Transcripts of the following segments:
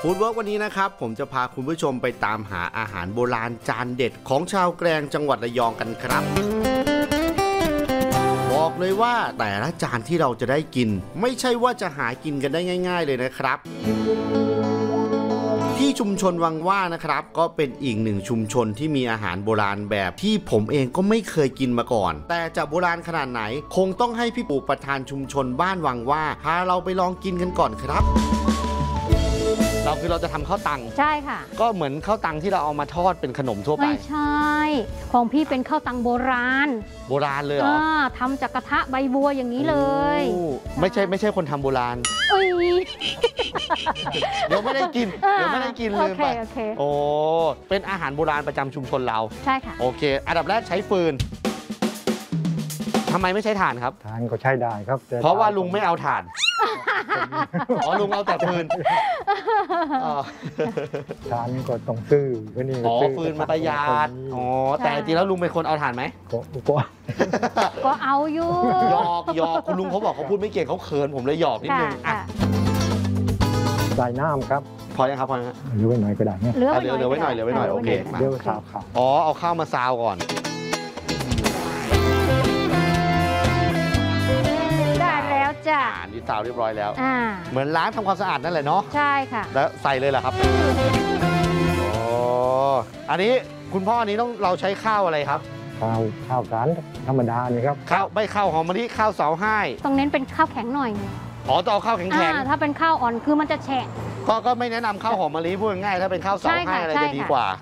ฟู้ดเวิร์กวันนี้นะครับผมจะพาคุณผู้ชมไปตามหาอาหารโบราณจานเด็ดของชาวแกลงจังหวัดระยองกันครับบอกเลยว่าแต่ละจานที่เราจะได้กินไม่ใช่ว่าจะหากินกันได้ง่ายๆเลยนะครับที่ชุมชนวังว่านะครับก็เป็นอีกหนึ่งชุมชนที่มีอาหารโบราณแบบที่ผมเองก็ไม่เคยกินมาก่อนแต่จะโบราณขนาดไหนคงต้องให้พี่ปู่ประธานชุมชนบ้านวังว่าพาเราไปลองกินกันก่อนครับเราจะทำข้าวตังใช่ค่ะก็เหมือนข้าวตังที่เราเอามาทอดเป็นขนมทั่วไปไม่ใช่ของพี่เป็นข้าวตังโบราณเลยเหรอทำจากกระทะใบบัวอย่างนี้เลยไม่ใช่คนทำโบราณเดี๋ยวไม่ได้กินลืมไปโอ้เป็นอาหารโบราณประจำชุมชนเราใช่ค่ะโอเคอันดับแรกใช้ฟืนทำไมไม่ใช้ถ่านครับถ่านก็ใช้ได้ครับเพราะว่าลุงไม่เอาถ่านอ๋อลุงเอาแต่ฟืนถ่านก็ต้องซื้อนี่ฟืนมาประหยัดแต่จริงแล้วลุงเป็นคนเอาถ่านไหมก็เอาอยู่หยอกคุณลุงเขาบอกเขาพูดไม่เก่งเขาเขินผมเลยหยอกนิดนึงใส่น้ำครับพอยังครับเหลือไว้หน่อยก็ได้เนี่ยเหลือไว้หน่อยโอเคเดี๋ยวซาวข้าวเอาข้าวมาซาวก่อนจ้ะนี่ซาวเรียบร้อยแล้วเหมือนล้างทำความสะอาดนั่นแหละเนาะใช่ค่ะแล้วใส่เลยเหรอครับอันนี้คุณพ่ออันนี้เราใช้ข้าวอะไรครับข้าวสารธรรมดานี่ครับข้าวหอมมะลิข้าวเสาให้ต้องเน้นเป็นข้าวแข็งหน่อยต้องเอาข้าวแข็งถ้าเป็นข้าวอ่อนคือมันจะแฉะก็ไม่แนะนำข้าวหอมมะลิพูดง่ายถ้าเป็นข้าวเสาให้อะไรจะดีกว่า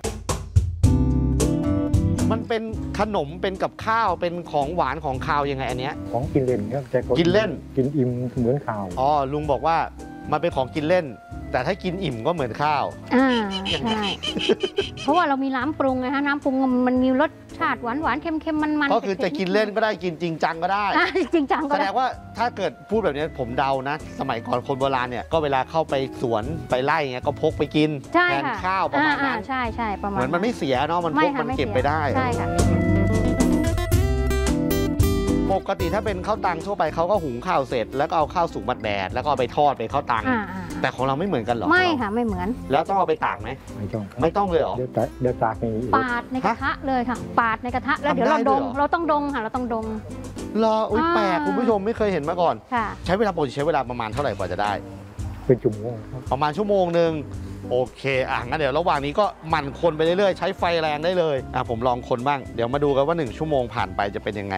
มันเป็นขนมเป็นกับข้าวเป็นของหวานของคาวยังไงอันเนี้ยของกินเล่นครับแต่กินเล่นกินอิ่มเหมือนข้าวลุงบอกว่ามันเป็นของกินเล่นแต่ถ้ากินอิ่มก็เหมือนข้าวใช่เพราะว่าเรามีน้ำปรุงไงฮะน้ำปรุงมันมีรสชาติหวานเค็มมันก็คือจะกินเล่นก็ได้กินจริงจังก็ได้จริงจังก็ได้แสดงว่าถ้าเกิดพูดแบบนี้ผมเดานะสมัยก่อนคนโบราณเนี่ยก็เวลาเข้าไปสวนไปไร่เงี้ยก็พกไปกินแทนข้าวประมาณนั้นใช่ประมาณเหมือนมันไม่เสียเนาะมันพกมันเก็บไปได้ใช่ค่ะปกติถ้าเป็นข้าวตังทั่วไปเขาก็หุงข้าวเสร็จแล้วก็เอาข้าวสุกมาแดดแล้วก็เอาไปทอดเป็นข้าวตังแต่ของเราไม่เหมือนกันหรอไม่ค่ะไม่เหมือนแล้วต้องเอาไปตากไหมไม่ต้องเลยหรอเดี๋ยวตากนี่ปาดในกระทะเลยค่ะปาดในกระทะแล้วเดี๋ยวเราต้องดงค่ะเราต้องดงรอแปลกคุณผู้ชมไม่เคยเห็นมาก่อนใช้เวลาปกติใช้เวลาประมาณเท่าไหร่กว่าจะได้เป็นชั่วโมงประมาณชั่วโมงนึงโอเคงั้นเดี๋ยวระหว่างนี้ก็หมั่นคนไปเรื่อยๆใช้ไฟแรงได้เลยผมลองคนบ้างเดี๋ยวมาดูกันว่า1ชั่วโมงผ่านไปจะเป็นยังไง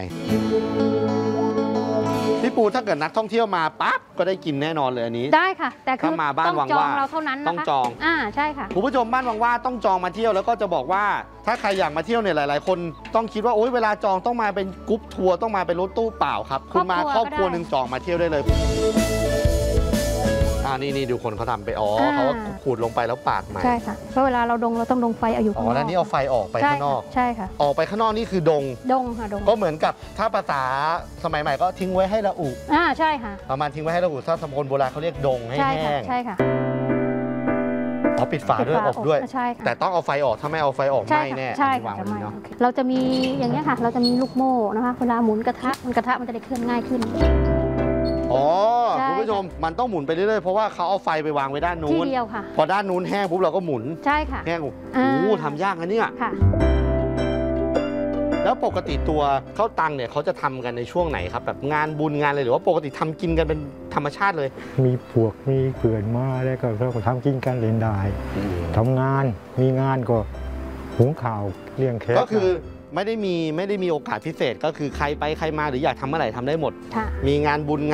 พี่ปูถ้าเกิดนักท่องเที่ยวมาปั๊บก็ได้กินแน่นอนเลยอันนี้ได้ค่ะแต่คือมาบ้านวังว่าเราเท่านั้นต้องจองใช่ค่ะคุณผู้ชมบ้านวังว่าต้องจองมาเที่ยวแล้วก็จะบอกว่าถ้าใครอยากมาเที่ยวเนี่ยหลายๆคนต้องคิดว่าโอ๊ยเวลาจองต้องมาเป็นกรุ๊ปทัวร์ต้องมาเป็นรถตู้เปล่าครับคุณมาครอบครัวนึงจองมาเที่ยวได้เลยนี่ดูคนเขาทำไปเขาขูดลงไปแล้วปาดใหม่ใช่ค่ะเพราะเวลาเราต้องดงไฟเอาอยู่ข้างนอกแล้วนี่เอาไฟออกไปข้างนอกใช่ค่ะออกไปข้างนอกนี่คือดงค่ะดงก็เหมือนกับถ้าภาษาสมัยใหม่ก็ทิ้งไว้ให้ระอุใช่ค่ะประมาณทิ้งไว้ให้ระอุถ้าสมัยคนโบราณเขาเรียกดงให้แห้งใช่ค่ะปิดฝาด้วยอบด้วยแต่ต้องเอาไฟออกถ้าไม่เอาไฟออกไหม้แน่ใช่ค่ะเราจะมีอย่างเงี้ยค่ะเราจะมีลูกโม่นะคะเวลาหมุนกระทะมันจะได้เคลื่อนง่ายขึ้นคุณผู้ชมมันต้องหมุนไปเรื่อยๆเพราะว่าเขาเอาไฟไปวางไว้ด้านนู้นทีเดียวค่ะพอด้านนู้นแห้งปุ๊บเราก็หมุนใช่ค่ะแห้งทำยากนะเนี่ยแล้วปกติตัวข้าวตังเนี่ยเขาจะทำกันในช่วงไหนครับแบบงานบุญงานอะไรหรือว่าปกติทำกินกันเป็นธรรมชาติเลยมีพวกมีเขื่อนมาแล้วก็เราก็ทำกินกันเล่นได้ทำงานมีงานก็หุงข้าวเลี้ยงแขกก็คือไม่ได้มีโอกาสพิเศษก็คือใครไปใครมาหรืออยากทำเมื่อไหร่ทำได้หมดมีงานบุญ